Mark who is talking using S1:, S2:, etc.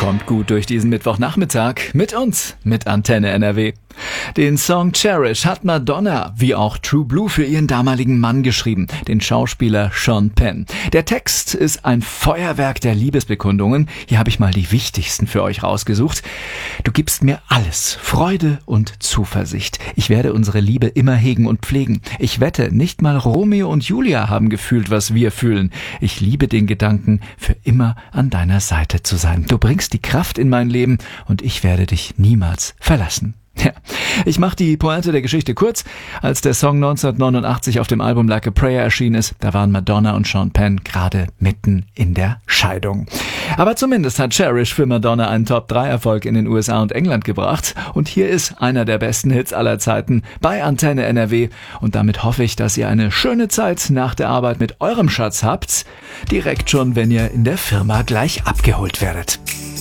S1: Kommt gut durch diesen Mittwochnachmittag mit uns, mit Antenne NRW. Den Song Cherish hat Madonna, wie auch True Blue, für ihren damaligen Mann geschrieben, den Schauspieler Sean Penn. Der Text ist ein Feuerwerk der Liebesbekundungen. Hier habe ich mal die wichtigsten für euch rausgesucht. Du gibst mir alles, Freude und Zuversicht. Ich werde unsere Liebe immer hegen und pflegen. Ich wette, nicht mal Romeo und Julia haben gefühlt, was wir fühlen. Ich liebe den Gedanken, für immer an deiner Seite zu sein. Du bringst die Kraft in mein Leben und ich werde dich niemals verlassen. Ja, ich mache die Pointe der Geschichte kurz. Als der Song 1989 auf dem Album Like a Prayer erschienen ist, da waren Madonna und Sean Penn gerade mitten in der Scheidung. Aber zumindest hat Cherish für Madonna einen Top-3-Erfolg in den USA und England gebracht. Und hier ist einer der besten Hits aller Zeiten bei Antenne NRW. Und damit hoffe ich, dass ihr eine schöne Zeit nach der Arbeit mit eurem Schatz habt. Direkt schon, wenn ihr in der Firma gleich abgeholt werdet.